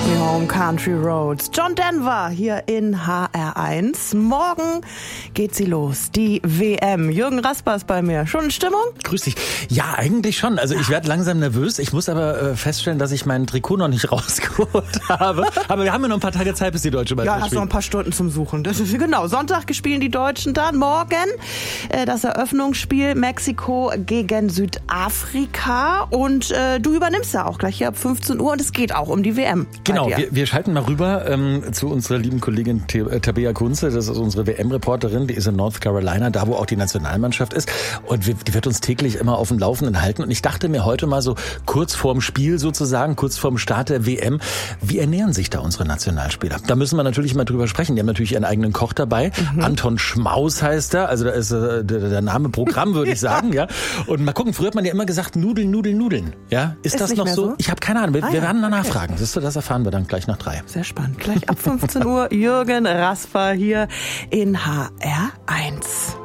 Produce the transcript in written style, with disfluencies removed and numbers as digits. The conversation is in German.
Me Home, Country Roads. John Denver hier in HR1. Morgen geht sie los, die WM. Jürgen Rasper ist bei mir. Schon in Stimmung? Grüß dich. Ja, eigentlich schon. Also ich werde langsam nervös. Ich muss aber feststellen, dass ich mein Trikot noch nicht rausgeholt habe. Aber wir haben ja noch ein paar Tage Zeit, bis die Deutsche Meisterschaft Ja, hast noch ein paar Stunden zum Suchen. Das ist genau. Sonntag spielen die Deutschen dann. Morgen das Eröffnungsspiel Mexiko gegen Südafrika. Und du übernimmst ja auch gleich hier ab 15 Uhr. Und es geht auch um die WM. Genau, wir schalten mal rüber zu unserer lieben Kollegin Tabea Kunze. Das ist unsere WM-Reporterin, die ist in North Carolina, da wo auch die Nationalmannschaft ist. Und die wird uns täglich immer auf dem Laufenden halten. Und ich dachte mir heute mal so kurz vorm Spiel sozusagen, kurz vorm Start der WM, wie ernähren sich da unsere Nationalspieler? Da müssen wir natürlich mal drüber sprechen. Die haben natürlich ihren eigenen Koch dabei. Anton Schmaus heißt er. Also da ist der Name Programm, würde ich sagen. Ja. Und mal gucken, früher hat man ja immer gesagt, Nudeln. Ja, ist das noch so? Ich habe keine Ahnung. Wir werden danach fragen. Das erfahren wir dann gleich nach 3. Sehr spannend. Gleich ab 15 Uhr Jürgen Rasper hier in HR1.